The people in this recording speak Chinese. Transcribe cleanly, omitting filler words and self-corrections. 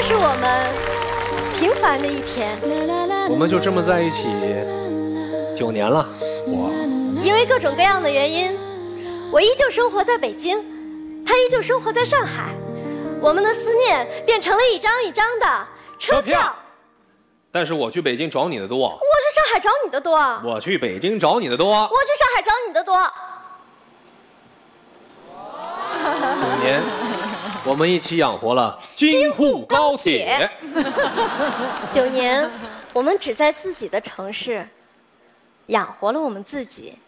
是我们平凡的一天。 我们就这么在一起9年了， 因为各种各样的原因，我依旧生活在北京，他依旧生活在上海。我们的思念变成了一张一张的车票。 但是我去北京找你的多， 我去上海找你的多， 我去北京找你的多， 我去上海找你的多。 9年，我们一起养活了京沪高铁。 9年，我们只在自己的城市养活了我们自己。